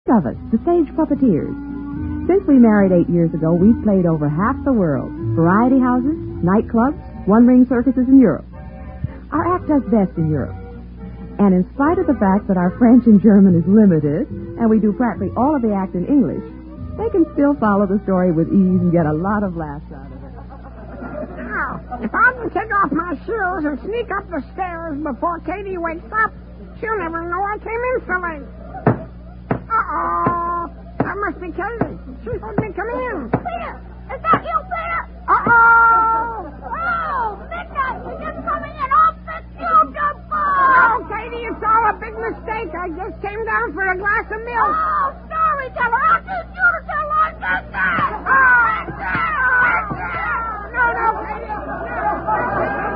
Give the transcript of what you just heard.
of us, the stage puppeteers. Since we married 8 years ago, we've played over half the world. Variety houses, nightclubs, one-ring circuses in Europe. Our act does best in Europe. And in spite of the fact that our French and German is limited, and we do practically all of the act in English, they can still follow the story with ease and get a lot of laughs out of it. Now, if I can take off my shoes and sneak up the stairs before Katie wakes up, she'll never know I came in so late. Uh-oh. That must be Katie. She heard me come in. Peter! Is that you, Peter? Uh-oh. Oh, midnight! We're just coming in off the beautiful! Oh, Katie, it's all a big mistake. I just came down for a glass of milk. Oh, storyteller! I need you to tell like this.